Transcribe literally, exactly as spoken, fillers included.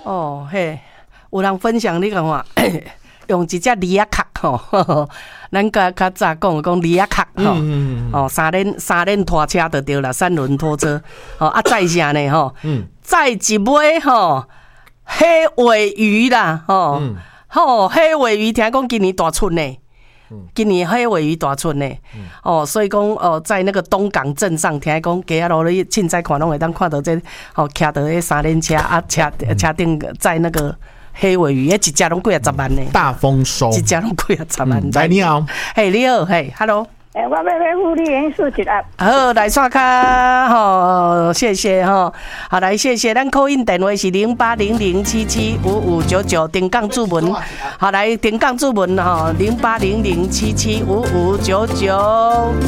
哦嘿，有人分享你看嘛，用一只李亚卡吼，咱较较早讲讲李亚卡吼，哦三轮三轮拖车就对了，三轮拖车，哦啊载啥呢吼？载一尾吼黑尾鱼啦吼，吼黑尾鱼听讲今年大春呢。今年黑尾鱼大春呢，嗯、哦，所以讲哦，在那个东港镇上，听讲街仔路咧，凊彩看拢会当看到这，哦，骑到迄三轮车啊，车车顶载那个黑尾鱼，迄一只拢几啊十万呢。 大丰收， 一只拢几啊十万。 嗯、来你好， 嘿你好，嘿 ，hello。 诶、欸，我要要付你元素一盒。 好，来刷卡吼，谢谢吼。好，来谢谢，咱扣印电话是零八零零七七五五九九，顶杠注文。好，来顶杠注文吼，零八零零七七五五九九。